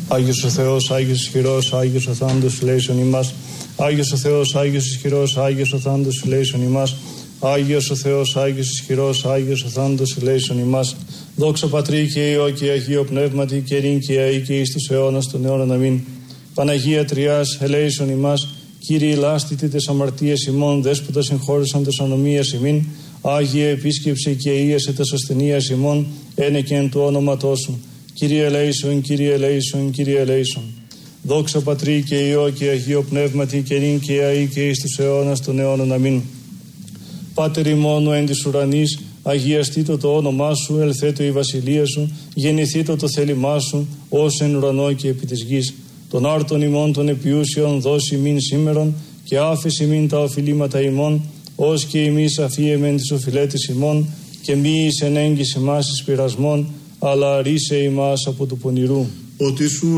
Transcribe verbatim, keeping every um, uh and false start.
Άγιος ο Θεός, Άγιος ισχυρός, Άγιος ο θάνατος ελέησον ημάς. Άγιος ο Θεός, Άγιος ισχυρός, Άγιος ο θάνατος ελέησον ημάς. Άγιος ο Θεός, Άγιος ισχυρός, Άγιος ο θάνατος ελέησον ημάς. Δόξα Πατρί και Υιό και Αγίο Πνεύματι και νυν και αεί και εις τους αιώνας των αιώνων. Αμήν. Παναγία Τριάς, ελέησον ημάς. Κύριε λάστητε τες αμαρτίες ημών, δέσποτα συγχώρεσαν τες ανομίας ημίν. Άγιε επίσκεψε και ίεσε τες ασθενείας ημών, ένε και εν του όνοματός σου. Κύριε ελέησον, Κύριε ελέησον, Κύριε ελέησον. Δόξα Πατρί και Υιό και Αγίο Πνεύματι και νυν και αεί και εις τους αιώνας των αιώνων. Αμήν. Πάτερ ημών εν της ουρανής, αγιαστήτω το όνομά σου, ελθέτω η βασιλεία σου, γεννηθήτω το θέλημά σου, ως εν ουρανό και επί της γης. Των άρτων ημών των επιούσιων δώσει ημίν σήμερον, και άφεση ημίν τα οφειλήματα ημών, ως και εμείς αφίεμεν τις οφειλέτες ημών, και μη εις εν έγκυς ημάς εις πειρασμών, αλλά αρίσε ημάς από του πονηρού. Ότι σου